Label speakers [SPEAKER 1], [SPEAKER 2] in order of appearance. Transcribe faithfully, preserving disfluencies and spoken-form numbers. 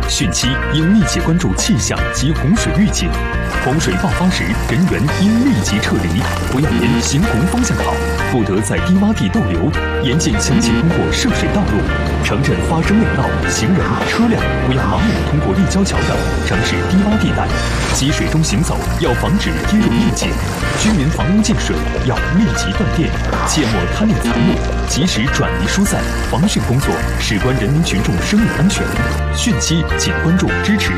[SPEAKER 1] 汛期应密切关注气象及洪水预警。洪水爆发时，人员应立即撤离，不要沿行洪方向跑，不得在低洼地逗留，严禁强行通过涉水道路。城镇发生内涝，行人、车辆不要盲目通过立交桥等城市低洼地带。积水中行走要防止跌入陷阱，居民房屋进水要立即断电，切莫贪恋财物，及时转移疏散。防汛工作事关人民群众生命安全，汛期请关注支持